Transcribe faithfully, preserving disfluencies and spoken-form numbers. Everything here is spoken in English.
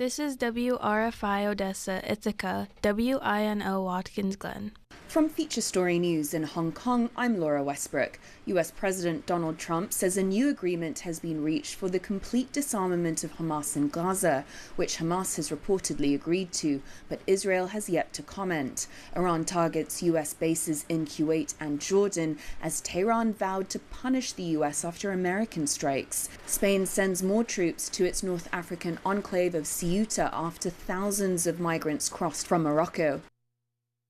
This is W R F I Odessa, Ithaca, W I N O Watkins Glen. From Feature Story News in Hong Kong, I'm Laura Westbrook. U S President Donald Trump says a new agreement has been reached for the complete disarmament of Hamas in Gaza, which Hamas has reportedly agreed to, but Israel has yet to comment. Iran targets U S bases in Kuwait and Jordan as Tehran vowed to punish the U S after American strikes. Spain sends more troops to its North African enclave of Ceuta after thousands of migrants crossed from Morocco.